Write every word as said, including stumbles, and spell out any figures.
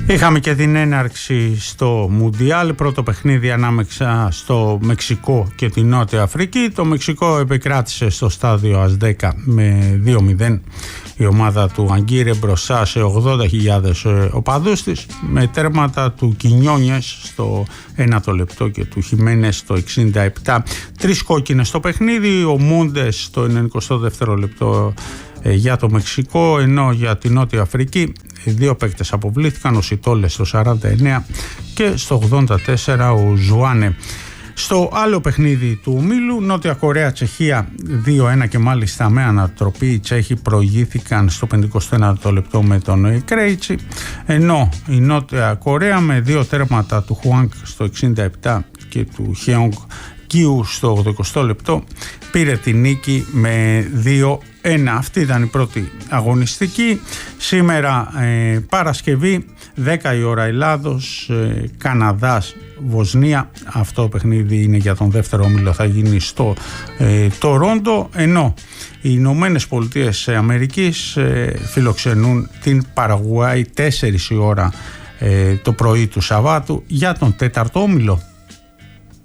Είχαμε και την έναρξη στο Μουντιάλ, πρώτο παιχνίδι ανάμεσα στο Μεξικό και την Νότια Αφρική. Το Μεξικό επικράτησε στο στάδιο Αζτέκα με δύο μηδέν η ομάδα του Αγκύρε μπροστά σε ογδόντα χιλιάδες οπαδούς της, με τέρματα του Κινιόνιες στο ένατο λεπτό και του Χιμένες στο εξήντα επτά. Τρεις κόκκινες στο παιχνίδι, ο Μούντες στο ενενηκοστό δεύτερο λεπτό για το Μεξικό, ενώ για την Νότια Αφρική δύο παίκτες αποβλήθηκαν, ο Σιτόλες στο σαράντα εννέα και στο ογδόντα τέσσερα ο Ζουάνε. Στο άλλο παιχνίδι του ομίλου, Νότια Κορέα Τσεχία δύο ένα, και μάλιστα με ανατροπή οι Τσέχοι προηγήθηκαν στο πενηκοστό ένατο λεπτό με τον Κρέιτσι, ενώ η Νότια Κορέα με δύο τέρματα του Χουάνκ στο εξήντα επτά και του Χιόγκ Κιου στο ογδοηκοστό λεπτό πήρε τη νίκη με δύο ένα. Αυτή ήταν η πρώτη αγωνιστική. Σήμερα ε, Παρασκευή δέκα η ώρα Ελλάδος, ε, Καναδάς, Βοσνία. Αυτό το παιχνίδι είναι για τον δεύτερο όμιλο, θα γίνει στο ε, Τορόντο, ενώ οι Ηνωμένες Πολιτείες Αμερικής ε, φιλοξενούν την Παραγουάη τέσσερις η ώρα ε, το πρωί του Σαββάτου για τον τέταρτο όμιλο.